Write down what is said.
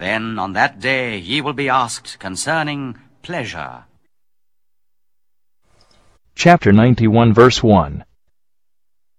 Then on that day ye will be asked concerning pleasure. Chapter 91, verse 1.